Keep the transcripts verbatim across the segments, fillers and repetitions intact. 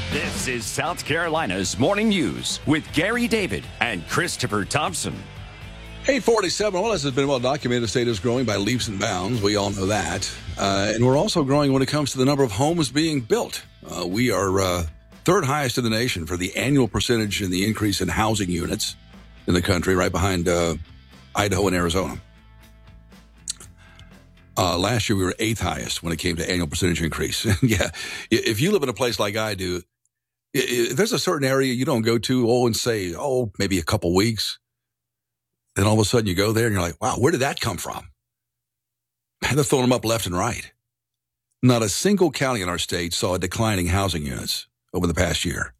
This is South Carolina's Morning News with Gary David and Christopher Thompson. eight forty-seven, well, this has been well documented. The state is growing by leaps and bounds. We all know that. Uh, and we're also growing when it comes to the number of homes being built. Uh, we are uh, third highest in the nation for the annual percentage in the increase in housing units in the country, right behind uh, Idaho and Arizona. Uh, last year, we were eighth highest when it came to annual percentage increase. Yeah, if you live in a place like I do, if there's a certain area you don't go to, oh, and say, oh, maybe a couple weeks, then all of a sudden you go there and you're like, wow, where did that come from? And they're throwing them up left and right. Not a single county in our state saw a declining housing units over the past year.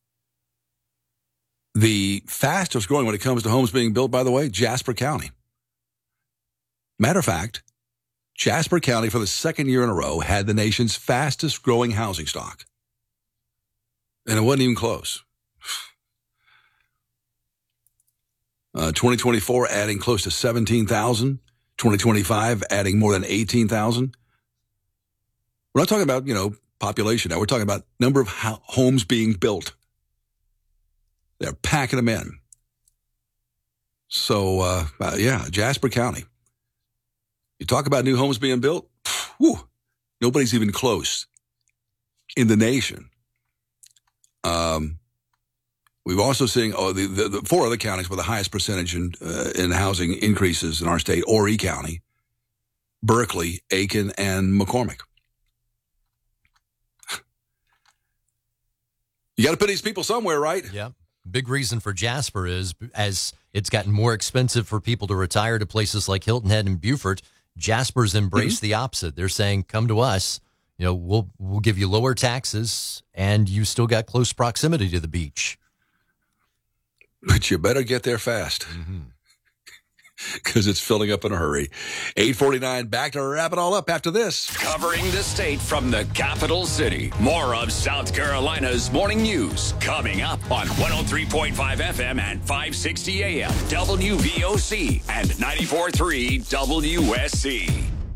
The fastest growing when it comes to homes being built, by the way, Jasper County. Matter of fact, Jasper County for the second year in a row had the nation's fastest growing housing stock. And it wasn't even close. Uh, twenty twenty-four adding close to seventeen thousand. twenty twenty-five adding more than eighteen thousand. We're not talking about, you know, population now. We're talking about number of ho- homes being built. They're packing them in. So, uh, uh, yeah, Jasper County. You talk about new homes being built, whew, nobody's even close in the nation. Um, we've also seen oh, the, the, the four other counties with the highest percentage in, uh, in housing increases in our state: Horry County, Berkeley, Aiken, and McCormick. You got to put these people somewhere, right? Yeah. Big reason for Jasper is as it's gotten more expensive for people to retire to places like Hilton Head and Beaufort, Jasper's embraced mm-hmm. the opposite. They're saying, come to us. You know, we'll we'll give you lower taxes, and you still got close proximity to the beach. But you better get there fast, because mm-hmm. it's filling up in a hurry. eight forty-nine, back to wrap it all up after this. Covering the state from the capital city. More of South Carolina's Morning News coming up on one oh three point five F M and five sixty A M W V O C and ninety-four point three W S C.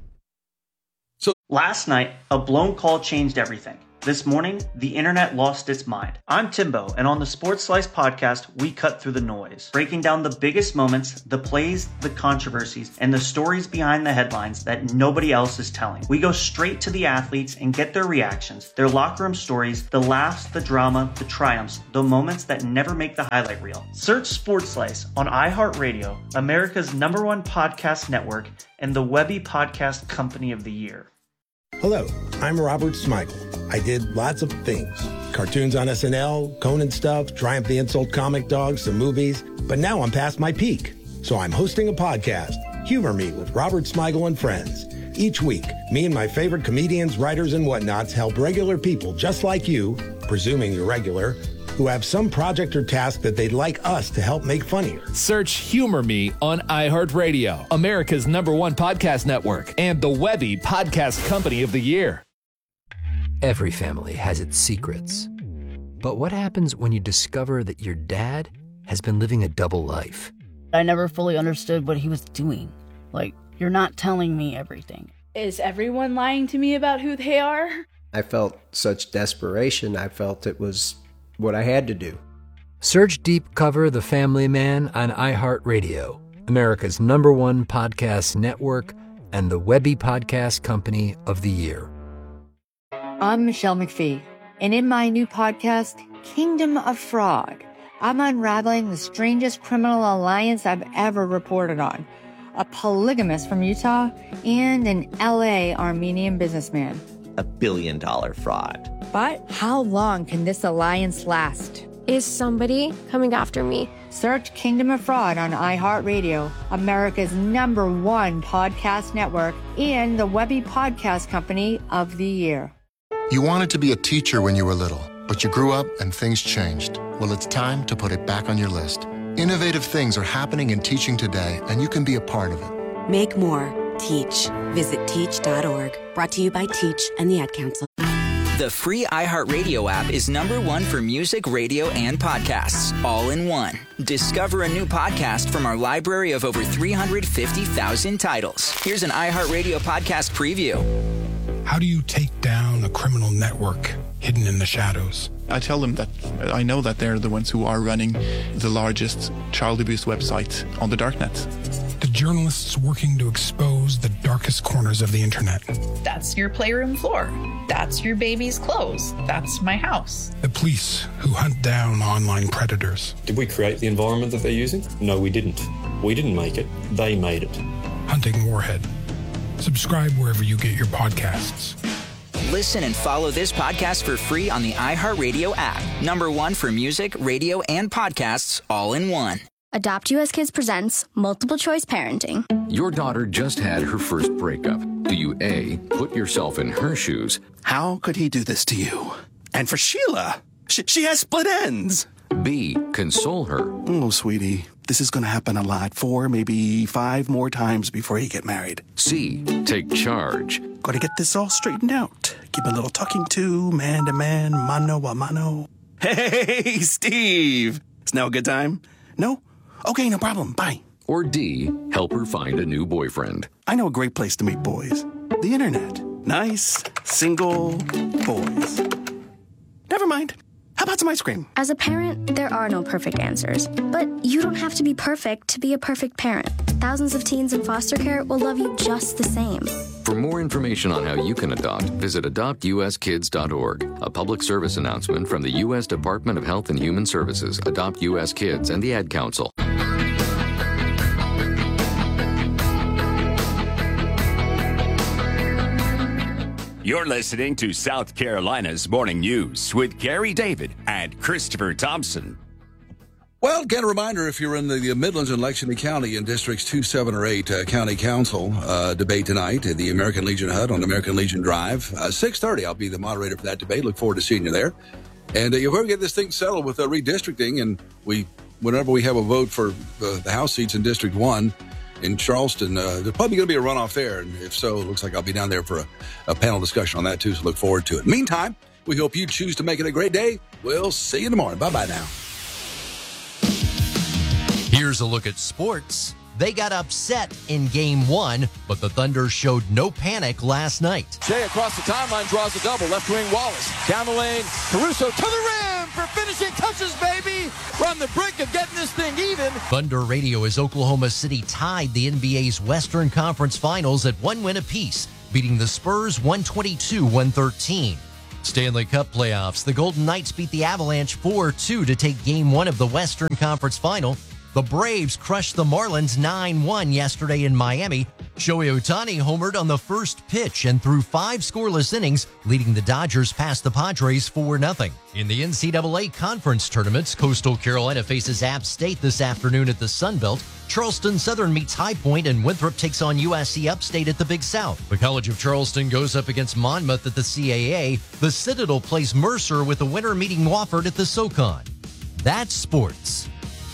Last night, a blown call changed everything. This morning, the internet lost its mind. I'm Timbo, and on the Sports Slice podcast, we cut through the noise, breaking down the biggest moments, the plays, the controversies, and the stories behind the headlines that nobody else is telling. We go straight to the athletes and get their reactions, their locker room stories, the laughs, the drama, the triumphs, the moments that never make the highlight reel. Search Sports Slice on iHeartRadio, America's number one podcast network, and the Webby Podcast Company of the Year. Hello, I'm Robert Smigel. I did lots of things. Cartoons on S N L, Conan stuff, Triumph the Insult comic dogs, some movies. But now I'm past my peak. So I'm hosting a podcast, Humor Me with Robert Smigel and Friends. Each week, me and my favorite comedians, writers, and whatnots help regular people just like you, presuming you're regular, who have some project or task that they'd like us to help make funnier. Search Humor Me on iHeartRadio, America's number one podcast network, and the Webby Podcast Company of the Year. Every family has its secrets. But what happens when you discover that your dad has been living a double life? I never fully understood what he was doing. Like, you're not telling me everything. Is everyone lying to me about who they are? I felt such desperation. I felt it was what I had to do. Search Deep Cover The Family Man on iHeartRadio, America's number one podcast network, and the Webby Podcast Company of the Year. I'm Michelle McPhee, and in my new podcast, Kingdom of Fraud, I'm unraveling the strangest criminal alliance I've ever reported on. A polygamist from Utah and an L A Armenian businessman. A billion dollar fraud. But how long can this alliance last? Is somebody coming after me? Search Kingdom of Fraud on iHeartRadio, America's number one podcast network, and the Webby Podcast Company of the Year. You wanted to be a teacher when you were little, but you grew up and things changed. Well, it's time to put it back on your list. Innovative things are happening in teaching today, and you can be a part of it. Make more. Teach. Visit teach dot org. Brought to you by Teach and the Ad Council. The free iHeartRadio app is number one for music, radio, and podcasts, all in one. Discover a new podcast from our library of over three hundred fifty thousand titles. Here's an iHeartRadio podcast preview. How do you take down a criminal network hidden in the shadows. I tell them that I know that they're the ones who are running the largest child abuse website on the darknet. The journalists working to expose the darkest corners of the internet. That's your playroom floor. That's your baby's clothes. That's my house. The police who hunt down online predators. Did we create the environment that they're using? No, we didn't. We didn't make it. They made it. Hunting Warhead. Subscribe wherever you get your podcasts. Listen and follow this podcast for free on the iHeartRadio app. Number one for music, radio, and podcasts all in one. Adopt U S Kids presents Multiple Choice Parenting. Your daughter just had her first breakup. Do you A, put yourself in her shoes? How could he do this to you? And for Sheila, she, she has split ends. B, console her. Oh, sweetie, this is going to happen a lot. Four, maybe five more times before you get married. C, take charge. Got to get this all straightened out. Keep a little talking to, man to man, mano a mano. Hey, Steve. Is now a good time? No? Okay, no problem. Bye. Or D, help her find a new boyfriend. I know a great place to meet boys. The internet. Nice, single boys. Never mind. How about some ice cream? As a parent, there are no perfect answers. But you don't have to be perfect to be a perfect parent. Thousands of teens in foster care will love you just the same. For more information on how you can adopt, visit adopt u s kids dot org. A public service announcement from the U S Department of Health and Human Services, Adopt U S Kids, and the Ad Council. You're listening to South Carolina's Morning News with Gary David and Christopher Thompson. Well, again, a reminder, if you're in the Midlands and Lexington County in Districts two, seven, or eight, uh, County Council uh, debate tonight at the American Legion Hut on American Legion Drive. Uh, six thirty, I'll be the moderator for that debate. Look forward to seeing you there. And uh, you'll ever get this thing settled with uh, redistricting, and we, whenever we have a vote for uh, the House seats in District one in Charleston, uh, there's probably going to be a runoff there. And if so, it looks like I'll be down there for a, a panel discussion on that, too, so look forward to it. Meantime, we hope you choose to make it a great day. We'll see you in the morning. Bye-bye now. Here's a look at sports. They got upset in game one, but the Thunder showed no panic last night. Shea across the timeline draws a double. Left wing Wallace. Down the lane. Caruso to the rim for finishing touches, baby. We're on the brink of getting this thing even. Thunder Radio as Oklahoma City tied the N B A's Western Conference Finals at one win apiece, beating the Spurs one twenty-two one thirteen. Stanley Cup playoffs. The Golden Knights beat the Avalanche four two to take game one of the Western Conference Final. The Braves crushed the Marlins nine one yesterday in Miami. Shohei Ohtani homered on the first pitch and threw five scoreless innings, leading the Dodgers past the Padres four nothing. In the N C double A conference tournaments, Coastal Carolina faces App State this afternoon at the Sun Belt. Charleston Southern meets High Point, and Winthrop takes on U S C Upstate at the Big South. The College of Charleston goes up against Monmouth at the C A A. The Citadel plays Mercer, with the winner meeting Wofford at the SoCon. That's sports.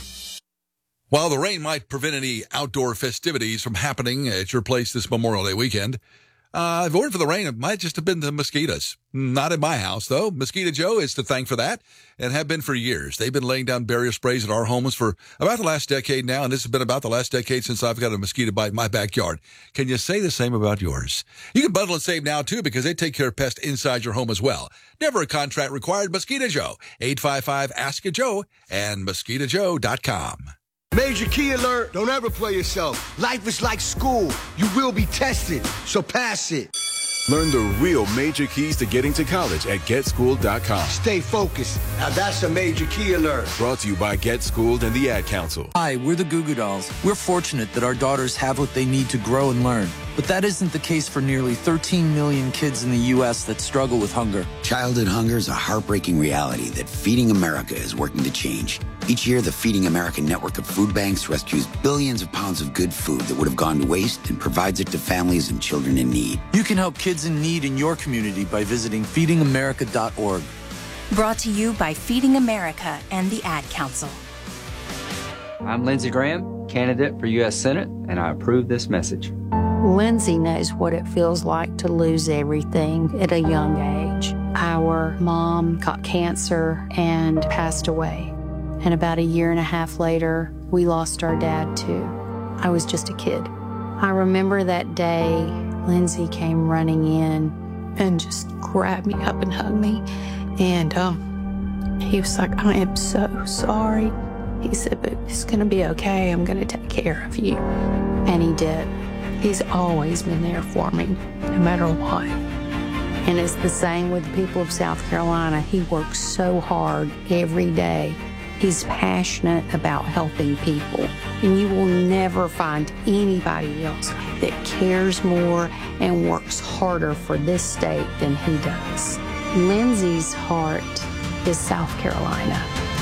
While the rain might prevent any outdoor festivities from happening at your place this Memorial Day weekend, uh, if it weren't for the rain, it might just have been the mosquitoes. Not in my house, though. Mosquito Joe is to thank for that, and have been for years. They've been laying down barrier sprays at our homes for about the last decade now, and this has been about the last decade since I've got a mosquito bite in my backyard. Can you say the same about yours? You can bundle and save now, too, because they take care of pests inside your home as well. Never a contract required. Mosquito Joe, eight five five, ask a Joe, and mosquito joe dot com. Major key alert. Don't ever play yourself. Life is like school. You will be tested, so pass it. Learn the real major keys to getting to college at get schooled dot com. Stay focused. Now that's a major key alert. Brought to you by Get Schooled and the Ad Council. Hi, we're the Goo Goo Dolls. We're fortunate that our daughters have what they need to grow and learn. But that isn't the case for nearly thirteen million kids in the U S that struggle with hunger. Childhood hunger is a heartbreaking reality that Feeding America is working to change. Each year, the Feeding America network of food banks rescues billions of pounds of good food that would have gone to waste and provides it to families and children in need. You can help kids in need in your community by visiting feeding america dot org. Brought to you by Feeding America and the Ad Council. I'm Lindsey Graham, candidate for U S Senate, and I approve this message. Lindsey knows what it feels like to lose everything at a young age. Our mom got cancer and passed away. And about a year and a half later, we lost our dad too. I was just a kid. I remember that day, Lindsey came running in and just grabbed me up and hugged me. And um, he was like, I am so sorry. He said, but it's going to be okay. I'm going to take care of you. And he did. He's always been there for me, no matter what. And it's the same with the people of South Carolina. He works so hard every day. He's passionate about helping people. And you will never find anybody else that cares more and works harder for this state than he does. Lindsay's heart is South Carolina.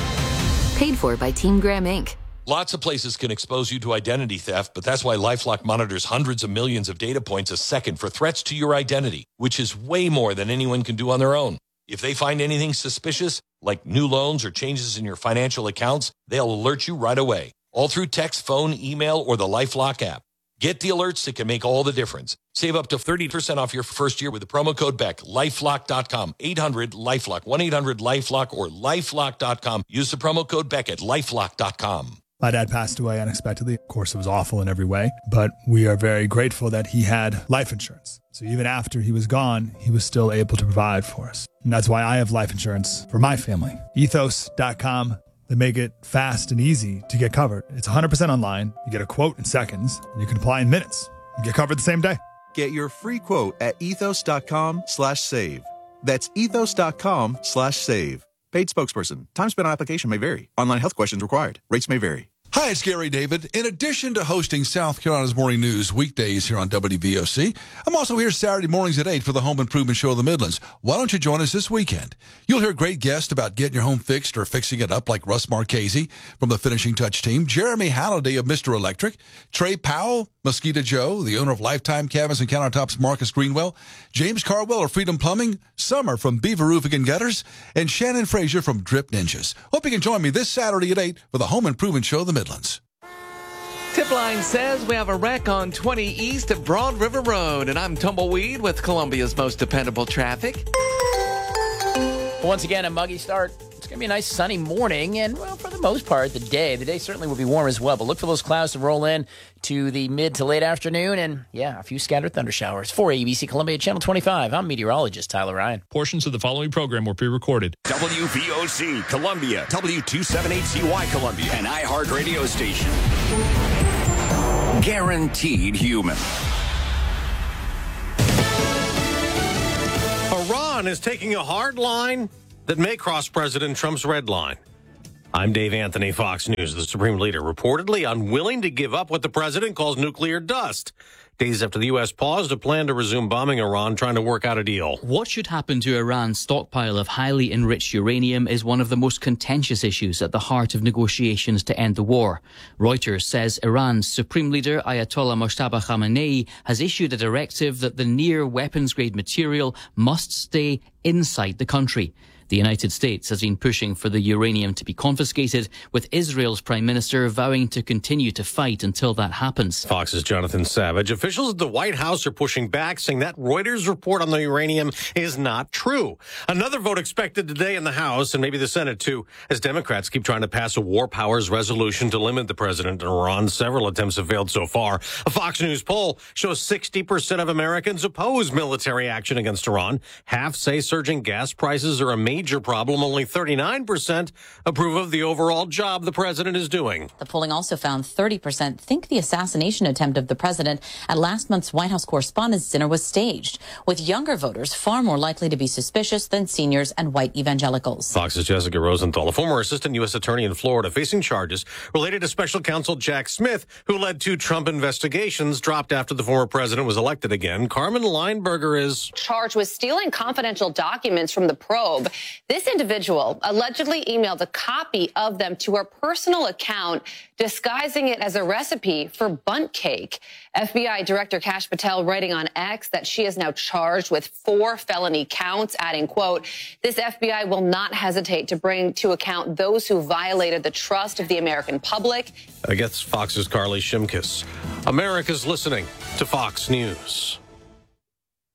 Paid for by Team Graham, Incorporated. Lots of places can expose you to identity theft, but that's why LifeLock monitors hundreds of millions of data points a second for threats to your identity, which is way more than anyone can do on their own. If they find anything suspicious, like new loans or changes in your financial accounts, they'll alert you right away, all through text, phone, email, or the LifeLock app. Get the alerts that can make all the difference. Save up to thirty percent off your first year with the promo code Beck. lifelock dot com, eight hundred LifeLock, one eight hundred LifeLock, or lifelock dot com. Use the promo code Beck at lifelock dot com. My dad passed away unexpectedly. Of course, it was awful in every way, but we are very grateful that he had life insurance. So even after he was gone, he was still able to provide for us. And that's why I have life insurance for my family. ethos dot com. They make it fast and easy to get covered. It's one hundred percent online. You get a quote in seconds, and you can apply in minutes. You get covered the same day. Get your free quote at ethos dot com slash save. That's ethos dot com slash save. Paid spokesperson. Time spent on application may vary. Online health questions required. Rates may vary. Hi, it's Gary David. In addition to hosting South Carolina's Morning News weekdays here on W V O C, I'm also here Saturday mornings at eight for the Home Improvement Show of the Midlands. Why don't you join us this weekend? You'll hear great guests about getting your home fixed or fixing it up, like Russ Marchese from the Finishing Touch team, Jeremy Halliday of Mister Electric, Trey Powell, Mosquito Joe, the owner of Lifetime Cabinets and Countertops, Marcus Greenwell, James Carwell of Freedom Plumbing, Summer from Beaver Roofing and Gutters, and Shannon Frazier from Drip Ninjas. Hope you can join me this Saturday at eight for the Home Improvement Show of the Midlands. Tipline says we have a wreck on twenty East of Broad River Road, and I'm Tumbleweed with Columbia's most dependable traffic. Once again, a muggy start. It's going to be a nice sunny morning, and, well, for the most part, the day. The day certainly will be warm as well, but look for those clouds to roll in to the mid to late afternoon, and, yeah, a few scattered thunder showers. For A B C Columbia Channel twenty-five, I'm meteorologist Tyler Ryan. Portions of the following program were pre-recorded. W V O C Columbia, W two seventy-eight C Y Columbia, an iHeart radio station. Guaranteed human. Iran is taking a hard line that may cross President Trump's red line. I'm Dave Anthony, Fox News. The Supreme Leader reportedly unwilling to give up what the president calls nuclear dust. Days after the U S paused a plan to resume bombing Iran, trying to work out a deal. What should happen to Iran's stockpile of highly enriched uranium is one of the most contentious issues at the heart of negotiations to end the war. Reuters says Iran's Supreme Leader Ayatollah Mojtaba Khamenei has issued a directive that the near weapons-grade material must stay inside the country. The United States has been pushing for the uranium to be confiscated, with Israel's prime minister vowing to continue to fight until that happens. Fox's Jonathan Savage. Officials at the White House are pushing back, saying that Reuters report on the uranium is not true. Another vote expected today in the House, and maybe the Senate too, as Democrats keep trying to pass a war powers resolution to limit the president in Iran. Several attempts have failed so far. A Fox News poll shows sixty percent of Americans oppose military action against Iran. Half say surging gas prices are a major major problem. Only thirty-nine percent approve of the overall job the president is doing. The polling also found thirty percent think the assassination attempt of the president at last month's White House Correspondents' Dinner was staged, with younger voters far more likely to be suspicious than seniors and white evangelicals. Fox's Jessica Rosenthal, a former assistant U S attorney in Florida, facing charges related to special counsel Jack Smith, who led two Trump investigations, dropped after the former president was elected again. Carmen Lineberger is charged with stealing confidential documents from the probe. This individual allegedly emailed a copy of them to her personal account, disguising it as a recipe for bundt cake. F B I Director Kash Patel writing on X that she is now charged with four felony counts, adding, quote, this F B I will not hesitate to bring to account those who violated the trust of the American public. I guess Fox's Carly Shimkus. America's listening to Fox News.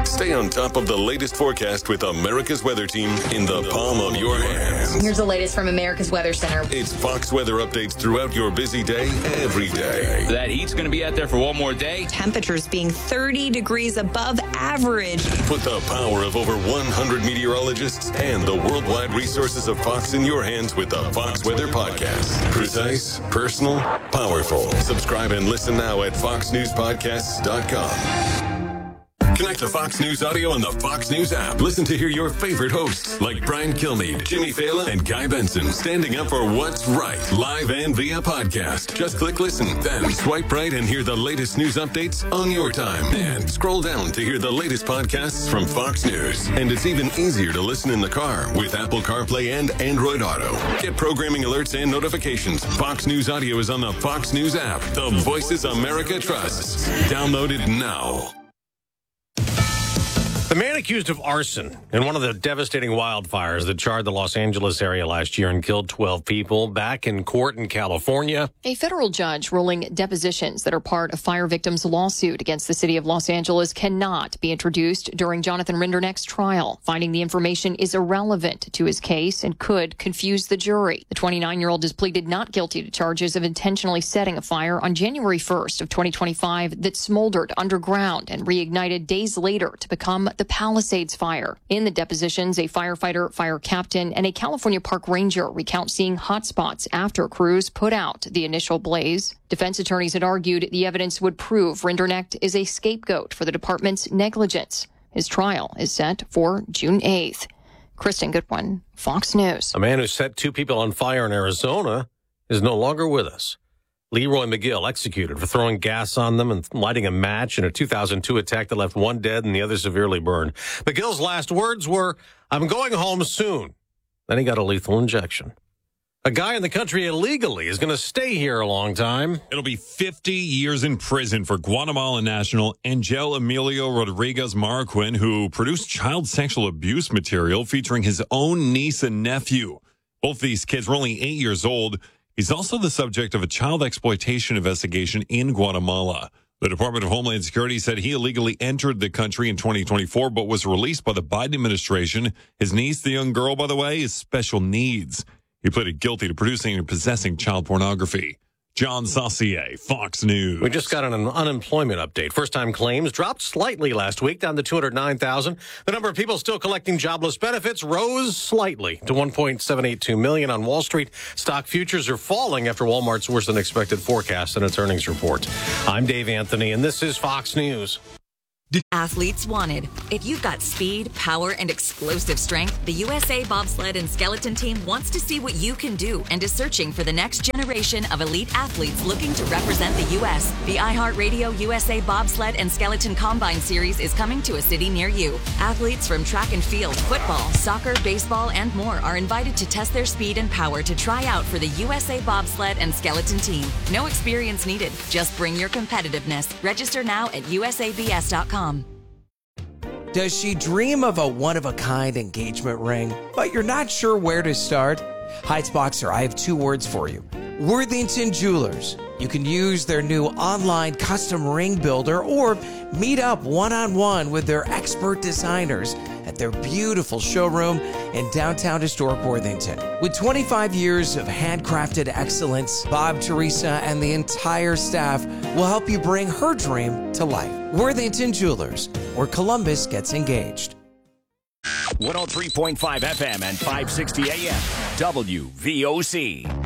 Stay on top of the latest forecast with America's Weather Team in the palm of your hands. Here's the latest from America's Weather Center. It's Fox weather updates throughout your busy day, every day. That heat's going to be out there for one more day. Temperatures being thirty degrees above average. Put the power of over one hundred meteorologists and the worldwide resources of Fox in your hands with the Fox Weather Podcast. Precise, personal, powerful. Subscribe and listen now at fox news podcasts dot com. Connect to Fox News Audio on the Fox News app. Listen to hear your favorite hosts like Brian Kilmeade, Jimmy Fallon, and Guy Benson standing up for what's right, live and via podcast. Just click listen, then swipe right and hear the latest news updates on your time. And scroll down to hear the latest podcasts from Fox News. And it's even easier to listen in the car with Apple CarPlay and Android Auto. Get programming alerts and notifications. Fox News Audio is on the Fox News app. The voices America trusts. Download it now. The man accused of arson in one of the devastating wildfires that charred the Los Angeles area last year and killed twelve people back in court in California. A federal judge ruling depositions that are part of fire victims' lawsuit against the city of Los Angeles cannot be introduced during Jonathan Rinderneck's trial, finding the information is irrelevant to his case and could confuse the jury. The twenty-nine-year-old has pleaded not guilty to charges of intentionally setting a fire on January first of twenty twenty-five that smoldered underground and reignited days later to become the Palisades fire. In the depositions, a firefighter, fire captain, and a California park ranger recount seeing hot spots after crews put out the initial blaze. Defense attorneys had argued the evidence would prove Rinderneck is a scapegoat for the department's negligence. His trial is set for June eighth. Kristen Goodwin, Fox News. A man who set two people on fire in Arizona is no longer with us. Leroy McGill executed for throwing gas on them and lighting a match in a two thousand two attack that left one dead and the other severely burned. McGill's last words were, "I'm going home soon." Then he got a lethal injection. A guy in the country illegally is going to stay here a long time. It'll be fifty years in prison for Guatemalan national Angel Emilio Rodriguez Marroquin, who produced child sexual abuse material featuring his own niece and nephew. Both these kids were only eight years old. He's also the subject of a child exploitation investigation in Guatemala. The Department of Homeland Security said he illegally entered the country in twenty twenty-four, but was released by the Biden administration. His niece, the young girl, by the way, is special needs. He pleaded guilty to producing and possessing child pornography. John Saucier, Fox News. We just got an unemployment update. First-time claims dropped slightly last week, down to two hundred nine thousand. The number of people still collecting jobless benefits rose slightly to one point seven eight two million on Wall Street. Stock futures are falling after Walmart's worse-than-expected forecast in its earnings report. I'm Dave Anthony, and this is Fox News. Athletes wanted. If you've got speed, power, and explosive strength, the U S A Bobsled and Skeleton Team wants to see what you can do and is searching for the next generation of elite athletes looking to represent the U S The iHeartRadio U S A Bobsled and Skeleton Combine Series is coming to a city near you. Athletes from track and field, football, soccer, baseball, and more are invited to test their speed and power to try out for the U S A Bobsled and Skeleton Team. No experience needed. Just bring your competitiveness. Register now at U S A B S dot com. Does she dream of a one-of-a-kind engagement ring, but you're not sure where to start? Heights Boxer, I have two words for you. Worthington Jewelers. You can use their new online custom ring builder or meet up one-on-one with their expert designers at their beautiful showroom in downtown historic Worthington. With twenty-five years of handcrafted excellence, Bob, Teresa, and the entire staff will help you bring her dream to life. Worthington Jewelers, where Columbus gets engaged. one oh three point five F M and five sixty A M, W V O C.